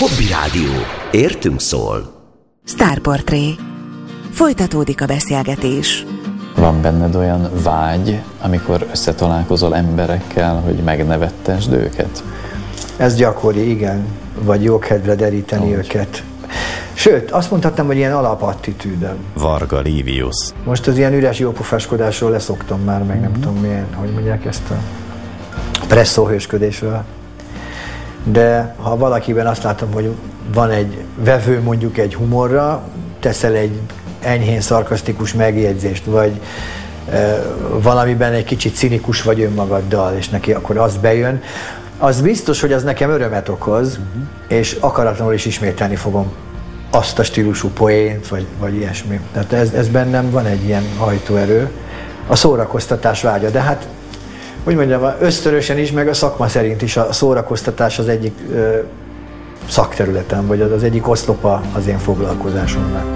Hobby Rádió. Értünk szól. Sztárportré. Folytatódik a beszélgetés. Van benned olyan vágy, amikor összetalálkozol emberekkel, hogy megnevettesd őket? Ez gyakori, igen. Vagy jókedvre deríteni őket. Sőt, azt mondhatnám, hogy ilyen alapattitűdöm. Varga Livius. Most az ilyen üres jópofáskodásról leszoktam már, meg nem tudom milyen, hogy mondják ezt a presszóhősködésről. De ha valakiben azt látom, hogy van egy vevő mondjuk egy humorra, teszel egy enyhén szarkasztikus megjegyzést, vagy valamiben egy kicsit cinikus vagy önmagaddal, és neki akkor az bejön, az biztos, hogy az nekem örömet okoz, és akaratlanul is ismételni fogom azt a stílusú poént, vagy ilyesmi. Tehát ez bennem van egy ilyen hajtóerő, a szórakoztatás vágya, de hát, úgy mondjam, ösztönösen is, meg a szakma szerint is a szórakoztatás az egyik szakterületem, vagy az egyik oszlopa az én foglalkozásomnak.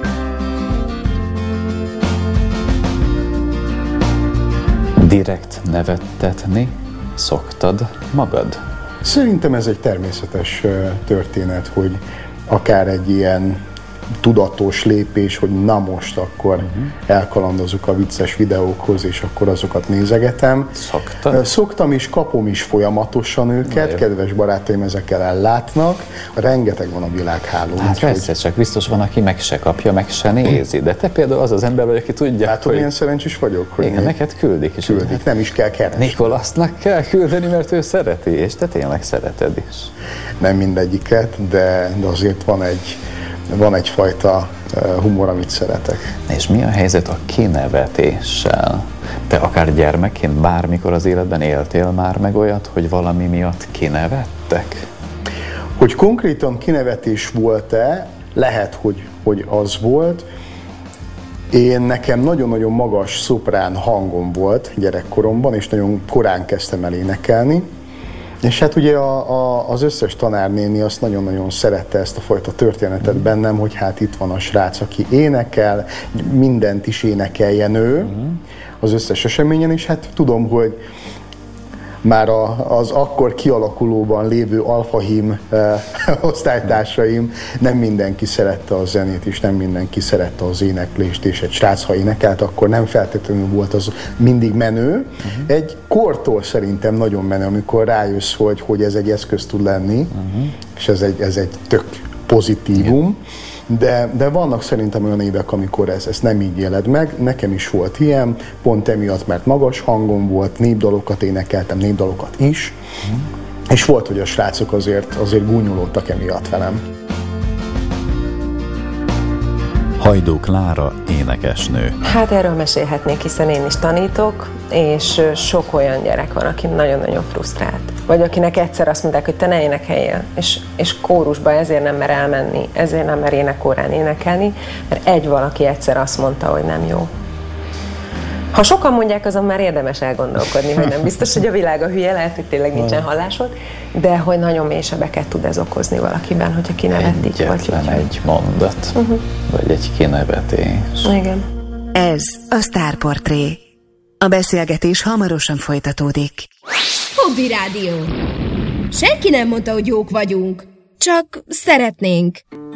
Direkt nevettetni szoktad magad? Szerintem ez egy természetes történet, hogy akár egy ilyen tudatos lépés, hogy na most akkor elkalandozunk a vicces videókhoz, és akkor azokat nézegetem. Szoktad? Szoktam is, kapom is folyamatosan őket, kedves barátaim ezekkel ellátnak. Rengeteg van a világhálón. Hát persze, csak biztos van, aki meg se kapja, meg se nézi. De te például az az ember vagy, aki tudja, hát, hogy... milyen szerencsés vagyok, hogy igen, neked küldik. És küldik, nem is kell keresni. Nikolasznak kell küldeni, mert ő szereti, és te tényleg szereted is. Nem mindegyiket, de azért van egyfajta humor, amit szeretek. És mi a helyzet a kinevetéssel? Te akár gyermekként bármikor az életben éltél már meg olyat, hogy valami miatt kinevettek? Hogy konkrétan kinevetés volt-e, lehet, hogy az volt. Nekem nagyon-nagyon magas szoprán hangom volt gyerekkoromban, és nagyon korán kezdtem el énekelni. És hát ugye az összes tanárnéni azt nagyon-nagyon szerette ezt a fajta történetet bennem, hogy hát itt van a srác, aki énekel, mindent is énekeljen ő az összes eseményen, és hát tudom, hogy már az akkor kialakulóban lévő alfahím osztálytársaim, nem mindenki szerette a zenét, és nem mindenki szerette az éneklést, és egy srác, ha énekelt, akkor nem feltétlenül volt az mindig menő. Egy kortól szerintem nagyon menő, amikor rájössz, hogy ez egy eszköz tud lenni, és ez egy tök pozitívum. De vannak szerintem olyan évek, amikor ezt nem így éled meg. Nekem is volt ilyen, pont emiatt, mert magas hangom volt, népdalokat énekeltem, népdalokat is, és volt, hogy a srácok azért gúnyolódtak emiatt velem. Hajdú Klára énekesnő. Hát erről mesélhetnék, hiszen én is tanítok, és sok olyan gyerek van, aki nagyon-nagyon frusztrált. Vagy akinek egyszer azt mondták, hogy te ne énekeljél, és kórusba ezért nem mer elmenni, ezért nem mer énekórán énekelni, mert egy valaki egyszer azt mondta, hogy nem jó. Ha sokan mondják, azon már érdemes elgondolkodni, hogy nem biztos, hogy a világ a hülye, lehet, hogy tényleg nincsen hallásod, de hogy nagyon mély sebeket tud ez okozni valakiben, hogyha kinevetik. Egyetlen egy mondat, vagy egy kinevetés. Igen. Ez a Sztárportré. A beszélgetés hamarosan folytatódik. Hobby Rádió. Senki nem mondta, hogy jók vagyunk, csak szeretnénk.